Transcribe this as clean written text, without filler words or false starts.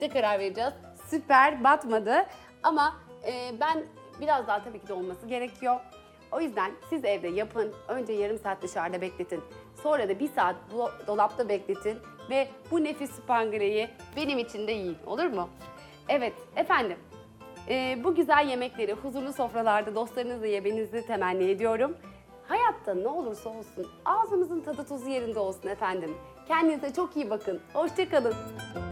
de karar vereceğiz. Süper, batmadı. Ama ben biraz daha tabii ki de olması gerekiyor. O yüzden siz evde yapın. Önce yarım saat dışarıda bekletin. Sonra da 1 saat dolapta bekletin. Ve bu nefis spangreyi benim için de yiyin. Olur mu? Evet efendim. Bu güzel yemekleri huzurlu sofralarda dostlarınızla yemenizi temenni ediyorum. Hayatta ne olursa olsun ağzımızın tadı tuzu yerinde olsun efendim. Kendinize çok iyi bakın. Hoşça kalın.